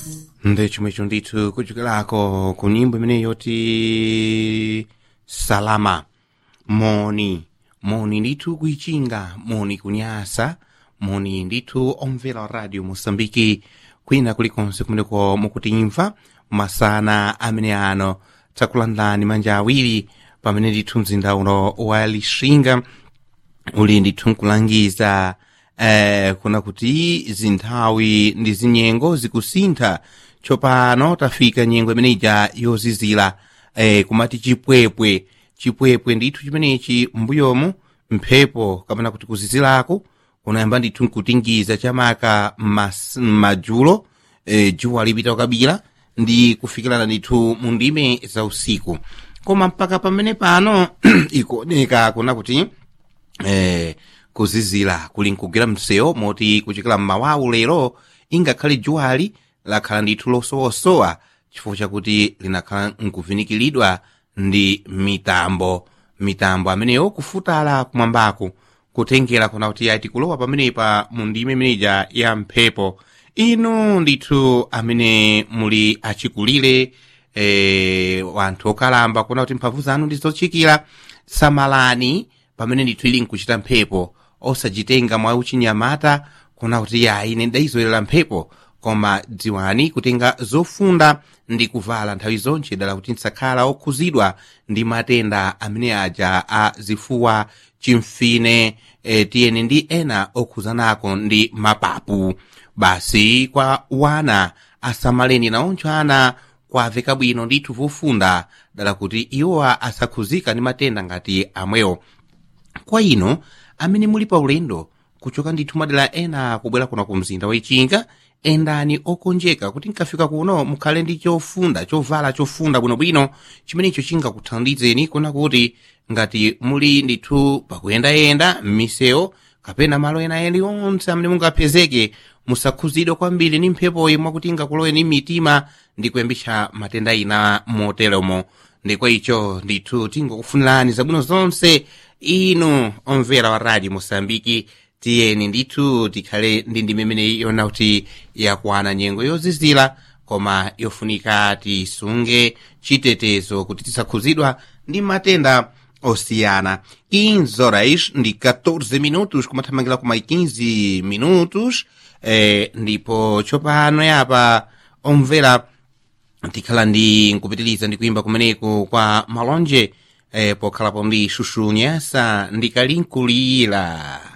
Ndi chomwe ndithu kuchokerako ku nyimbo imene yoti salama moni moni ndithu kuichinga moni kunyasa moni ndithu omvera radio Mosambiki kwina kulikonse kumeneko mukutimva masana amene ano takulandani manja awiri pamene ndithu mzinda uno wa Lixinga uli ndithu nkulangiza kuna kuti zinthawi ndi zinyengo zikusintha tsopano tafika nyengo imeneja yozizira kumati chipwepwe ndithu chimenechi mbuyomu mphepo kapena kuti kuzizirako kunayamba ndithu nkutingiza chamaka madzulo dzuwa lipita kabira ndi kufikirana ndithu mu ndime za usiku koma mpaka pamene pano ikuoneka kuna kuti kuzizira kuli nkugwera msewu moti kuchokera mmawawu lero ingakhale dzuwali lakhala ndithu losowasowa chifukwa chakuti linakhala nkuvinikiridwa ndi mitambo ameneyo kufutala kumwambako kutengera kuna kuti ati kulowa pamenepa mu ndime imeneja ya mphepo inu ndithu amene muli achikulire wanthu okalamba kuna kuti mphamvu zanu ndizochikira samalani pamene ndithu ili nkuchita mphepo osajitenga mwa uchinyamata kuna kuti ine ndaizoyerera mphepo koma dziwani kutenga zofunda ndi kuvala nthawi zonse dala kuti nsakhala okhuzidwa ndi matenda amene aja a zifuwa chimfine tiyeni ndi ena okhuzanako ndi mapapu basi kwa wana asamaleni naoncho ana kwaveka bwino ndithu vofunda dala kuti iwowa asakhuzika ndi matenda ngati amwewo kwa ino amene muli pa ulendo kuchoka ndithu madera ena kubwera kuno ku mzinda wa Ichinga endani okonjeka kuti nkafika kuno mukhale ndi chovala chofunda bwinobwino chimenecho chingakuthandizeni kuna kuti ngati muli ndithu pakuyendayenda m'misewu kapena malo ena onse amene mungapezeke musakhuzidwe kwambiri ndi mphepoyi mwakuti ingakuloweni mitima ndi kuyambitsa matenda ina moteromo ndikwa icho ndithu tingokufunirani zabwino zonse inu omvera wa radio Mosambiki tiyeni ndithu tikhale ndi ndime imene yona kuti yakwana nyengo yozizira koma yofunika tisunge chitetezo kuti tisakhuzidwa ndi matenda osiyana 15 horas ndi 14 minutos kumathamangira kuma 15 minutos ndipo tsopano yapa omvera tikhala ndi nkupitiliza ndi kuimba kumeneko kwa malonje pokhalapo ndi Xuxu Nyasa ndikalinkulira